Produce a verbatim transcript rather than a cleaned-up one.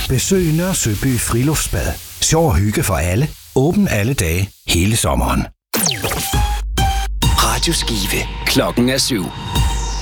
Besøg Nørre Søby Friluftsbad. Sjov og hygge for alle. Åben alle dage, hele sommeren. Radio Skive. Klokken er syv.